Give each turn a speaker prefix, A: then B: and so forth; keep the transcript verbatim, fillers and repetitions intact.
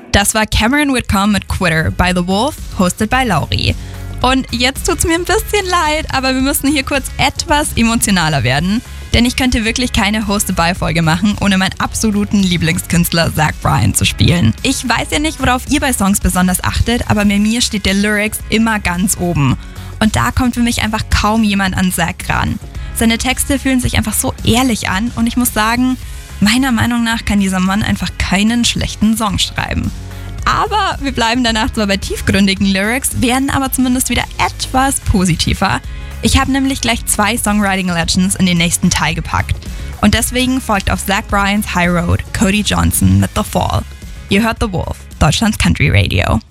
A: Das war Cameron Whitcomb mit Quitter bei The Wolf, hosted by Lauri. Und jetzt tut's mir ein bisschen leid, aber wir müssen hier kurz etwas emotionaler werden. Denn ich könnte wirklich keine Hosted-by-Folge machen, ohne meinen absoluten Lieblingskünstler Zach Bryan zu spielen. Ich weiß ja nicht, worauf ihr bei Songs besonders achtet, aber bei mir steht der Lyrics immer ganz oben. Und da kommt für mich einfach kaum jemand an Zach ran. Seine Texte fühlen sich einfach so ehrlich an und ich muss sagen, meiner Meinung nach kann dieser Mann einfach keinen schlechten Song schreiben. Aber wir bleiben danach zwar bei tiefgründigen Lyrics, werden aber zumindest wieder etwas positiver. Ich habe nämlich gleich zwei Songwriting Legends in den nächsten Teil gepackt. Und deswegen folgt auf Zach Bryans High Road Cody Johnson mit The Fall. Ihr hört The Wolf, Deutschlands Country Radio.